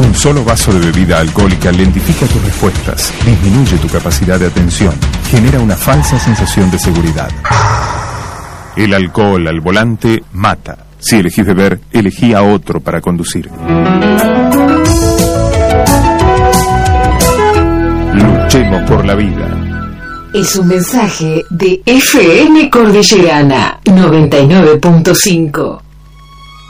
Un solo vaso de bebida alcohólica lentifica tus respuestas, disminuye tu capacidad de atención, genera una falsa sensación de seguridad. El alcohol al volante mata. Si elegís beber, elegí a otro para conducir. Luchemos por la vida. Es un mensaje de FM Cordillerana 99.5.